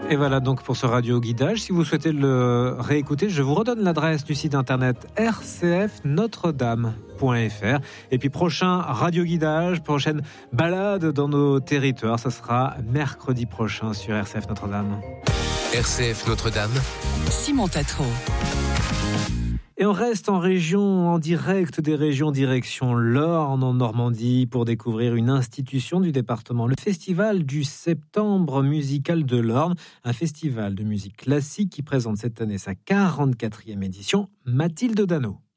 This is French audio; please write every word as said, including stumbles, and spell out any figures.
Et voilà donc pour ce radio guidage. Si vous souhaitez le réécouter, je vous redonne l'adresse du site internet r c f notre dame point f r. Et puis prochain radio guidage, prochaine balade dans nos territoires, ça sera mercredi prochain sur R C F Notre-Dame. R C F Notre-Dame. Simon Tatro. Et on reste en région, en direct des régions, direction l'Orne, en Normandie, pour découvrir une institution du département, le Festival du Septembre musical de l'Orne, un festival de musique classique qui présente cette année sa quarante-quatrième édition. Mathilde Dano.